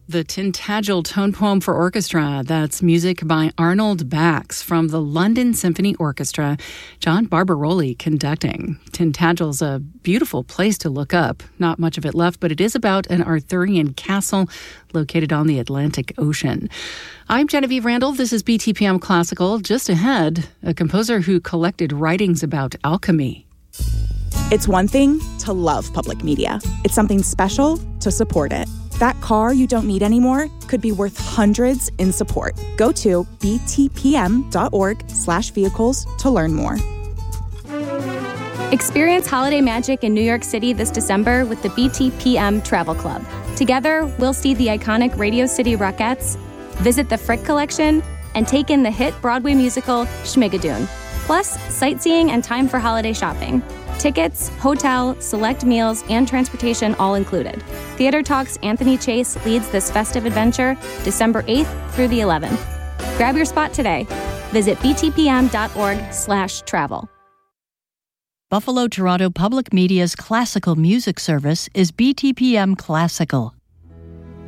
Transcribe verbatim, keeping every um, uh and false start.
The Tintagel Tone Poem for Orchestra. That's music by Arnold Bax from the London Symphony Orchestra. John Barbaroli conducting. Tintagel's a beautiful place to look up. Not much of it left, but it is about an Arthurian castle located on the Atlantic Ocean. I'm Genevieve Randall. This is B T P M Classical. Just ahead, a composer who collected writings about alchemy. It's one thing to love public media. It's something special to support it. That car you don't need anymore could be worth hundreds in support. Go to btpm.org slash vehicles to learn more. Experience holiday magic in New York City this December with the B T P M Travel Club. Together, we'll see the iconic Radio City Rockettes, visit the Frick Collection, and take in the hit Broadway musical Schmigadoon. Plus, sightseeing and time for holiday shopping. Tickets, hotel, select meals, and transportation all included. Theater Talk's Anthony Chase leads this festive adventure December eighth through the eleventh. Grab your spot today. Visit btpm.org slash travel. Buffalo Toronto Public Media's classical music service is B T P M Classical.